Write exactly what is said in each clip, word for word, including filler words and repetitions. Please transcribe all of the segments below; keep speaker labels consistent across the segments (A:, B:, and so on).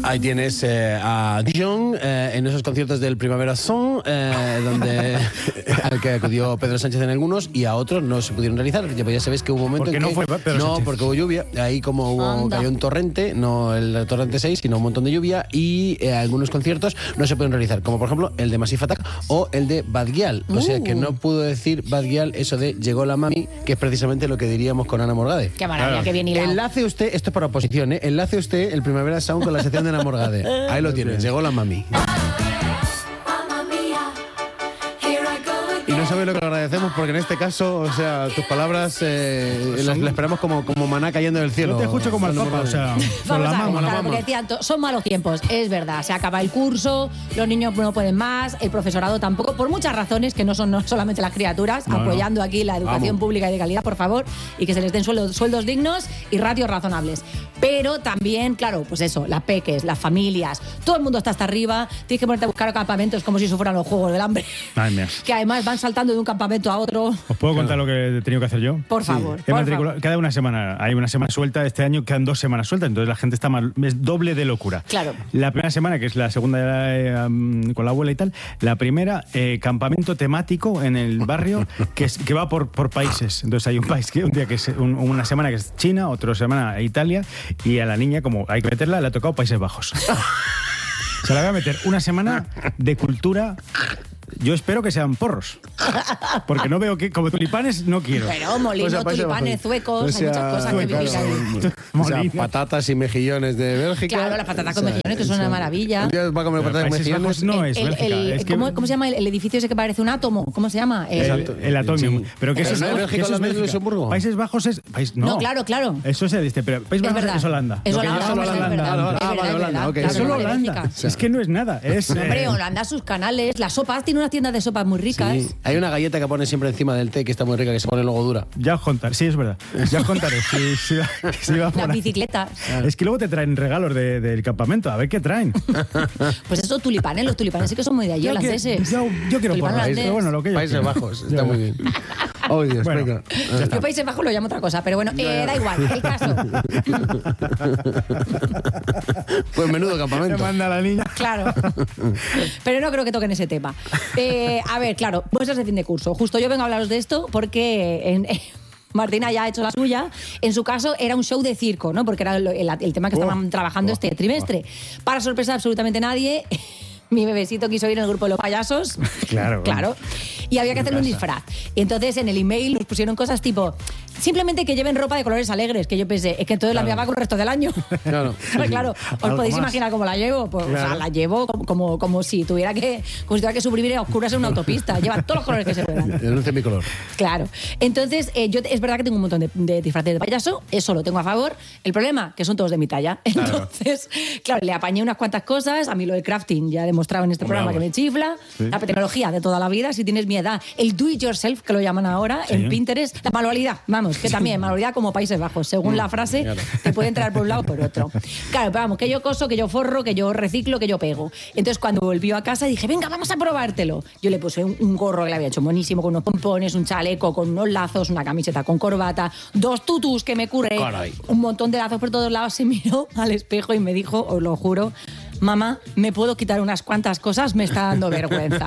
A: Ahí tienes eh, a Dijon eh, en esos conciertos del Primavera Sound, eh, donde al que acudió Pedro Sánchez en algunos y a otros no se pudieron realizar. Ya, ya sabéis que hubo un momento
B: porque
A: en
B: no
A: que
B: fue Pedro
A: no,
B: Sánchez.
A: porque hubo lluvia. Ahí como hubo, cayó un torrente, no el torrente seis, sino un montón de lluvia y eh, algunos conciertos no se pueden realizar, como por ejemplo el de Massive Attack o el de Bad Gyal. O sea que no pudo decir Bad Gyal eso de llegó la mami, que es precisamente lo que diríamos con Ana Morgade.
C: Qué maravilla, claro. Qué bien hilado.
A: Enlace usted, esto es por oposición, ¿eh? Enlace usted el Primavera Sound con la sección de Ana Morgade. Ahí lo tienes, llegó la mami. Y no sabéis lo que le agradecemos porque en este caso, o sea, tus palabras eh, las, las esperamos como, como maná cayendo del cielo.
B: Yo te escucho como al Papa, o sea,
C: vamos
B: la
C: a
B: mama,
C: ver,
B: la
C: claro,
B: mama.
C: porque decían, son malos tiempos, es verdad, se acaba el curso, los niños no pueden más, el profesorado tampoco, por muchas razones que no son no solamente las criaturas,
B: no,
C: apoyando
B: no.
C: aquí la educación
B: Vamos.
C: pública y de calidad, por favor, y que se les den sueldos, sueldos dignos y ratios razonables. Pero también, claro, pues eso, las peques, las familias, todo el mundo está hasta arriba, tienes que ponerte a buscar campamentos como si eso fueran los Juegos del Hambre,
B: Ay, mía.
C: que además van saltando de un campamento a otro.
B: ¿Os puedo contar lo que he tenido que hacer yo?
C: Por favor,
B: He
C: por
B: matriculado, cada una semana, hay una semana suelta, este año quedan dos semanas sueltas, entonces la gente está más, es doble de locura.
C: Claro.
B: La primera semana, que es la segunda eh, um, con la abuela y tal, la primera, eh, campamento temático en el barrio que, es, que va por, por países. Entonces hay un país, que un día que es un, una semana que es China, otra semana Italia, y a la niña, como hay que meterla, le ha tocado Países Bajos. Se la voy a meter una semana de cultura. Yo espero que sean porros. Porque no veo que, como tulipanes, no quiero.
C: Pero molinos,
A: O sea,
C: tulipanes, zuecos,
A: o sea,
C: hay muchas cosas que vivir
A: claro,
C: ahí.
A: o sea, patatas y mejillones de Bélgica.
C: Claro, las patatas con
A: O sea,
C: mejillones, que son una maravilla.
A: Un día va a comer
B: Pero
A: patatas con
B: Países
A: mejillones.
B: Bajos no
C: El-
B: es
C: el-
B: Bélgica.
C: el-
B: es que
C: ¿cómo, cómo se llama el, el edificio ese que parece un átomo? ¿Cómo se llama? El-
B: el, el Atomium.
A: Sí.
B: Pero que
A: Pero
B: eso
A: no es Bélgica,
B: que eso
A: Holanda y
B: Bélgica.
A: Luxemburgo.
B: Países Bajos es. País, no.
C: No, claro, claro.
B: Eso es este, pero Países
C: Es
B: Bajos
C: verdad.
B: es Holanda.
C: Es
B: Lo que
C: Holanda,
B: yo
C: es
B: solo
C: verdad,
B: Holanda.
C: es verdad,
A: Ah,
C: es
A: vale,
C: verdad,
A: Holanda, ok.
C: claro,
B: Es solo
C: no de
B: Holanda.
C: Bélgica.
B: Es que no es nada. Es,
C: Hombre,
B: eh,
C: Holanda, sus canales, las sopas, tiene unas tiendas de sopas muy ricas.
A: Sí. Hay una galleta que pone siempre encima del té que está muy rica, que se pone luego dura.
B: Ya os contaré, sí, es verdad. Ya os contaré si, si, va- si va por
C: Las
B: ahí.
C: bicicletas.
B: Es que luego te traen regalos de- del campamento, a ver qué traen.
C: Pues eso, tulipanes, los tulipanes sí que son muy de allí,
B: Yo
C: holandeses.
B: quiero- yo, yo quiero
C: Tulipán
B: porras,
C: holandés.
B: pero bueno, lo que yo
A: Países
B: quiero.
A: Bajos, está
B: Ya.
A: muy bien. Oh, Dios,
B: Bueno,
A: venga.
B: ya está.
C: Yo Países Bajos lo llamo otra cosa, pero bueno, eh, da igual, el caso.
A: Pues menudo
B: Me
A: campamento.
B: manda la niña.
C: Claro. Pero no creo que toquen ese tema. Eh, a ver, claro, muestras de fin de curso. Justo yo vengo a hablaros de esto porque en, Martina ya ha hecho la suya. En su caso era un show de circo, ¿no? Porque era el, el- el tema que estaban
B: Oh,
C: trabajando
B: oh,
C: este trimestre. Para sorpresa de absolutamente nadie, mi bebecito quiso ir en el grupo de los payasos.
B: Claro,
C: Claro. Y había que hacerle un disfraz. Y entonces en el email nos pusieron cosas tipo, simplemente que lleven ropa de colores alegres, que yo pensé, es que entonces la mía va con el resto del año.
A: Claro.
C: Claro, claro. Os
B: Algo
C: podéis
B: más.
C: imaginar cómo la llevo. Pues, O sea,
B: Claro.
C: la llevo como, como, como si tuviera que como si tuviera que sobrevivir a oscuras en una autopista. Lleva todos los colores que se puedan.
A: Denuncia mi color.
C: Claro. Entonces, eh, yo es verdad que tengo un montón de, de disfraces de payaso, eso lo tengo a favor. El problema, que son todos de mi talla. Entonces, claro, le apañé unas cuantas cosas. A mí lo del crafting ya he demostrado en este programa
B: Hombre,
C: que me chifla.
B: Sí.
C: La tecnología de toda la vida, si tienes mi edad. El do it yourself, que lo llaman ahora
B: Sí.
C: en Pinterest. La manualidad, vamos, que también, manualidad como Países Bajos. Según la frase,
A: claro.
C: te puede entrar por un lado o por otro. Claro, pero vamos, que yo coso, que yo forro, que yo reciclo, que yo pego. Entonces, cuando volvió a casa, dije, venga, vamos a probártelo. Yo le puse un, un gorro que le había hecho buenísimo, con unos pompones, un chaleco, con unos lazos, una camiseta con corbata, dos tutus que me curré,
A: Caray.
C: un montón de lazos por todos lados. Se miró al espejo y me dijo, os lo juro, mamá, ¿me puedo quitar unas cuantas cosas? Me está dando vergüenza.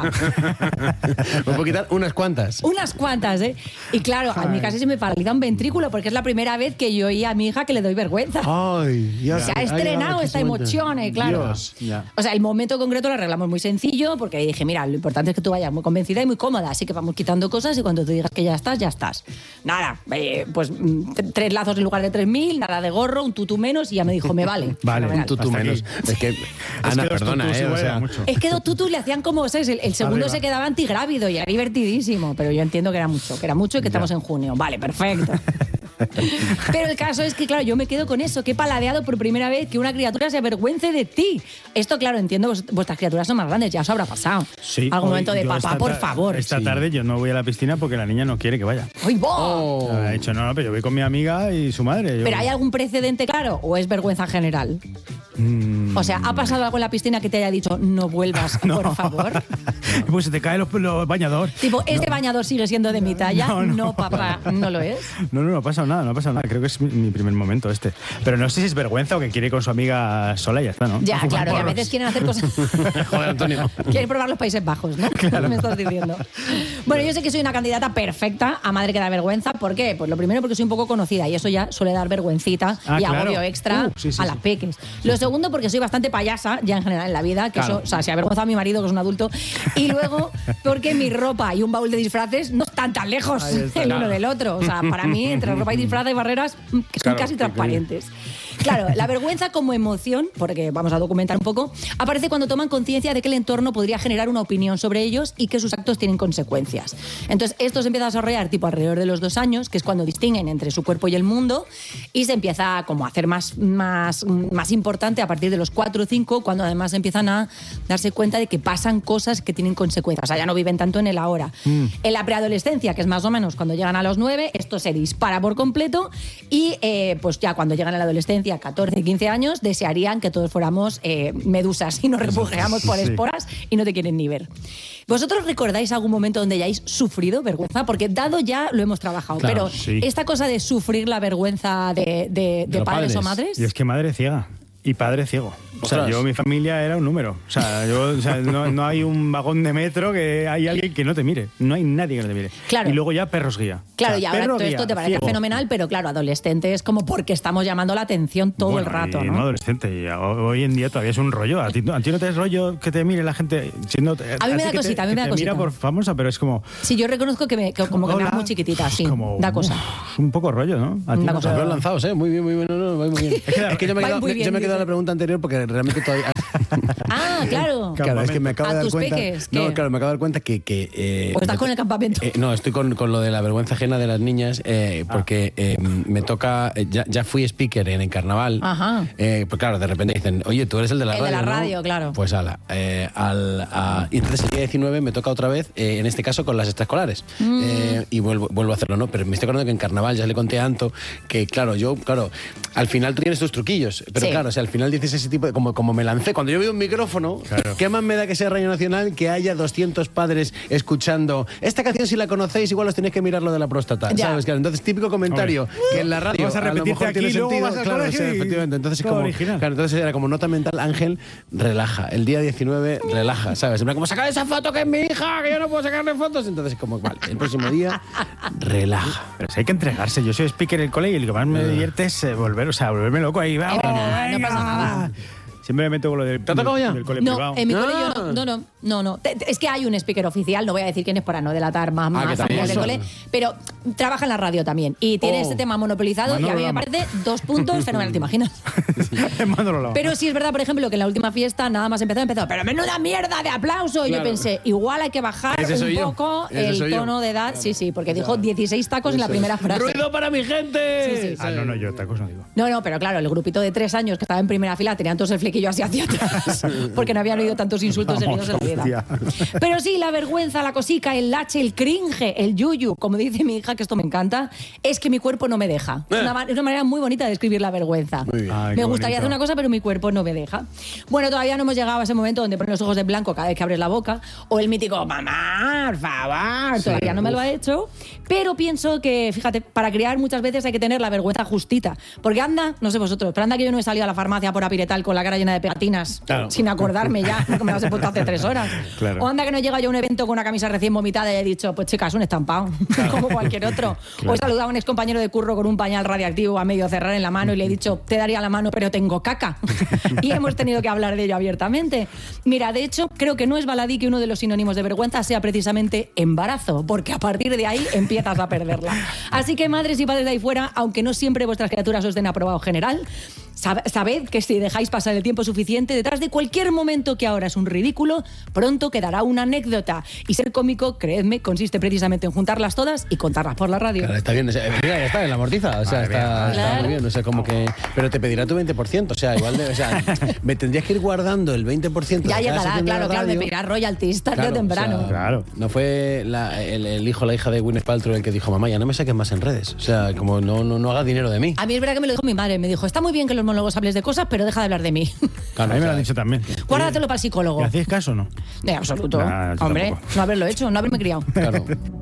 A: Me puedo quitar unas cuantas.
C: Unas cuantas, ¿eh? Y claro, a mí casi se me paraliza un ventrículo porque es la primera vez que yo oí a mi hija que le doy vergüenza.
A: Ay, ya
C: Se ha
A: ay,
C: estrenado
A: ay,
C: esta
A: qué momento.
C: emoción, eh, claro.
A: Dios.
B: Ya.
C: O sea, el momento concreto lo arreglamos muy sencillo porque dije, mira, lo importante es que tú vayas muy convencida y muy cómoda, así que vamos quitando cosas y cuando te digas que ya estás, ya estás. Nada, eh, pues mm, t- tres lazos en lugar de tres mil, nada de gorro, un tutú menos y ya me dijo, me vale.
B: Vale,
C: Fenomenal.
A: Un tutú
B: Hasta
A: menos.
B: aquí.
A: Es que, Ana,
B: que dos
A: perdona,
B: tutús
A: ¿eh?
B: igual
A: O sea,
B: era mucho.
C: Es que dos tutus le hacían como seis, el, el segundo
B: Arriba.
C: se quedaba antigrávido y era divertidísimo, pero yo entiendo que era mucho, que era mucho y que estamos en junio. Vale, perfecto. Pero el caso es que, claro, yo me quedo con eso, que he paladeado por primera vez que una criatura se avergüence de ti. Esto, claro, entiendo, vos- vuestras criaturas son más grandes, ya os habrá pasado.
B: Sí,
C: Algún
B: hoy-
C: momento de
B: yo
C: papá,
B: esta
C: por
B: ta-
C: favor.
B: Esta
A: Sí.
B: tarde yo no voy a la piscina porque la niña no quiere que vaya.
C: ¡Uy, bo!
A: oh.
B: Ha dicho, no, no, pero yo voy con mi amiga y su madre. Yo-
C: ¿Pero hay algún precedente claro o es vergüenza general? Mm. O sea, ¿ha pasado algo en la piscina que te haya dicho no vuelvas, no. por favor?
B: Pues se te cae los, los bañador.
C: Tipo, ¿este
B: no.
C: bañador sigue siendo de mi talla? No, no. no, papá, no lo es.
B: No, no, no ha pasado nada, no ha pasado nada. Creo que es mi, mi primer momento este. Pero no sé si es vergüenza o que quiere ir con su amiga sola y ya está, ¿no?
C: Ya, claro, que a veces quieren hacer cosas...
A: Joder, Antonio.
C: Quieren probar los Países Bajos, ¿no? Claro. Me estás diciendo. Bueno, yo sé que soy una candidata perfecta a madre que da vergüenza. ¿Por qué? Pues lo primero porque soy un poco conocida y eso ya suele dar vergüencita
B: ah,
C: y
B: claro.
C: agobio extra
B: uh, sí, sí,
C: a las
B: sí.
C: peques. Lo segundo porque soy bastante payasa ya en general en la vida, que
B: claro.
C: eso, o sea, se avergüenza a mi marido que es un adulto. Y luego porque mi ropa y un baúl de disfraces no están tan lejos el
B: claro.
C: uno del otro. O sea, para mí entre ropa y disfraz hay barreras que son
B: claro,
C: casi
B: sí,
C: transparentes. Claro, la vergüenza como emoción, porque vamos a documentar un poco, aparece cuando toman conciencia de que el entorno podría generar una opinión sobre ellos y que sus actos tienen consecuencias. Entonces, esto se empieza a desarrollar tipo alrededor de los dos años, que es cuando distinguen entre su cuerpo y el mundo, y se empieza como a hacer más, más, más importante a partir de los cuatro o cinco, cuando además empiezan a darse cuenta de que pasan cosas que tienen consecuencias. O sea, ya no viven tanto en el ahora. Mm. En la preadolescencia, que es más o menos cuando llegan a los nueve, esto se dispara por completo y eh, pues ya cuando llegan a la adolescencia, catorce y quince años, desearían que todos fuéramos eh, medusas y nos refugiamos por esporas y no te quieren ni ver. ¿Vosotros recordáis algún momento donde hayáis sufrido vergüenza? Porque dado ya lo hemos trabajado,
B: claro,
C: pero
B: sí.
C: esta cosa de sufrir la vergüenza de, de, de, de padres, padres o madres...
B: Y es que madre ciega y padre ciego. O sea, yo, mi familia era un número. O sea, yo, o sea no, no hay un vagón de metro que hay alguien que no te mire. No hay nadie que no te mire.
C: Claro.
B: Y luego ya perros guía.
C: Claro,
B: o sea,
C: y ahora todo esto te parece ciego. Fenomenal, pero claro, adolescente es como porque estamos llamando la atención todo
B: bueno,
C: el rato,
B: y
C: ¿no?
B: no adolescente. Y hoy en día todavía es un rollo. ¿A ti, a ti no te es rollo que te mire la gente? Siendo,
C: a mí me da cosita,
B: te,
C: a mí me da
B: te
C: cosita.
B: mira por famosa, pero es como...
C: Sí, yo reconozco que, me, que como que Hola. me da muy chiquitita, sí, como, da cosa.
B: Uf, un poco rollo, ¿no?
C: A ti
A: da
C: no
A: cosa. Pero lanzados, ¿eh? Muy bien, muy bien. No, no, muy bien. Es que, es que yo me he quedado, bien, yo me he quedado la pregunta anterior porque realmente todavía...
C: Ah, claro.
A: Claro, es que me acabo
C: ¿A
A: de dar
C: tus
A: cuenta.
C: Peques,
A: no, claro, me acabo de dar cuenta que. que eh,
C: ¿O estás con el campamento?
A: Eh, no, estoy con, con lo de la vergüenza ajena de las niñas, eh, porque eh, me toca. Eh, ya, ya fui speaker en el carnaval.
C: Ajá.
A: Eh, pues claro, de repente dicen, oye, tú eres el de la
C: el
A: radio.
C: El de la
A: ¿no?
C: radio, claro.
A: Pues ala. Eh, al, a, y entonces el día diecinueve me toca otra vez, eh, en este caso con las extraescolares. Mm. Eh, y vuelvo, vuelvo a hacerlo, ¿no? Pero me estoy acordando que en carnaval ya le conté a Anto que, claro, yo, claro, al final tú tienes tus truquillos. Pero sí. claro, o sea, al final dices ese tipo de. Como, como me lancé. Cuando yo veo un micrófono, claro. ¿qué más me da que sea Radio Nacional que haya doscientos padres escuchando esta canción? Si la conocéis, igual os tenéis que mirar lo de la próstata, ya. ¿sabes? Claro, entonces, típico comentario Hombre. que en la radio
B: vas a,
A: a lo mejor
B: aquí,
A: tiene sentido.
B: Vas
A: claro, o sea, efectivamente. Entonces, como, claro, entonces era como nota mental, Ángel, relaja. El día diecinueve, relaja, ¿sabes? En plan, como sacar esa foto que es mi hija, que yo no puedo sacarle fotos. Entonces, como, vale, el próximo día, relaja.
B: Pero si hay que entregarse. Yo soy speaker en el cole y lo que más me divierte es eh, volver, o sea, volverme loco ahí. ¡Vamos!
C: No, no pasa nada.
B: Siempre me meto con lo del,
A: ¿Te ha tocado ya?
B: del cole
C: no,
B: privado.
C: En mi cole yo no, no, no, no, no. Es que hay un speaker oficial, no voy a decir quién es para no delatar más,
A: ah,
C: más amigas del cole, pero trabaja en la radio también y tiene oh. este tema monopolizado Manolo y a mí me Lama. parece dos puntos fenomenal, ¿te imaginas? Pero sí es verdad, por ejemplo, que en la última fiesta nada más empezó, empezó, pero menuda mierda de aplauso. Y claro. yo pensé, igual hay que bajar un poco el tono yo. de edad. Claro. Sí, sí, porque dijo dieciséis tacos Eso. en la primera frase.
A: ¡Ruido para mi gente!
C: Sí, sí, sí.
B: Ah, no, no, yo tacos no digo.
C: No, no, pero claro, el grupito de tres años que estaba en primera fila tenían todos el flequillo así hacia atrás. Porque no habían oído tantos insultos seguidos en la vida. Pero sí, la vergüenza, la cosica, el lache, el cringe, el yuyu, como dice mi hija, que esto me encanta, es que mi cuerpo no me deja. Es una, una manera muy bonita de describir la vergüenza.
B: Ay,
C: me gustaría bonito. hacer una cosa, pero mi cuerpo no me deja. Bueno, todavía no hemos llegado a ese momento donde pones los ojos de blanco cada vez que abres la boca, o el mítico, mamá, por favor, sí, todavía no me uf. lo ha hecho. Pero pienso que, fíjate, para criar muchas veces hay que tener la vergüenza justita. Porque anda, no sé vosotros, pero anda que yo no he salido a la farmacia por Apiretal con la cara llena de pegatinas. Claro. Sin acordarme ya, que me las he puesto hace tres horas. Claro. O anda que no llega yo a un evento con una camisa recién vomitada y he dicho, pues chicas, un estampado, claro. como cualquier otro. Claro. O he saludado a un ex compañero de curro con un pañal radiactivo a medio cerrar en la mano y le he dicho, te daría la mano, pero tengo caca. Y hemos tenido que hablar de ello abiertamente. Mira, de hecho, creo que no es baladí que uno de los sinónimos de vergüenza sea precisamente embarazo, porque a partir de ahí empiezas a perderla. Así que madres y padres de ahí fuera, aunque no siempre vuestras criaturas os den aprobado general, sabed que si dejáis pasar el tiempo suficiente, detrás de cualquier momento que ahora es un ridículo, pronto quedará una anécdota. Y ser cómico, creedme, consiste precisamente en juntarlas todas y contarlas por la radio.
A: Claro, está bien, mira, ya está en la amortiza, o sea, está, claro. está muy bien, o sea, como que... Pero te pedirá tu veinte por ciento, o sea, igual de... O sea, me tendrías que ir guardando el veinte por ciento.
C: Ya llegará, claro, claro, me pedirá royalties tarde claro, o temprano.
A: O sea,
B: claro.
A: No fue la, el, el hijo o la hija de Gwyneth Paltrow el que dijo, mamá, ya no me saques más en redes. O sea, como no, no, no hagas dinero de mí.
C: A mí es verdad que me lo dijo mi madre, me dijo, está muy bien que los luego hables de cosas, pero deja de hablar de mí.
B: Claro, a mí me lo han dicho también.
C: Guárdatelo para el psicólogo.
B: ¿Le hacéis caso o no?
C: De absoluto.
B: Nah, yo
C: Hombre,
B: tampoco.
C: no haberlo hecho, no haberme criado.
A: Claro.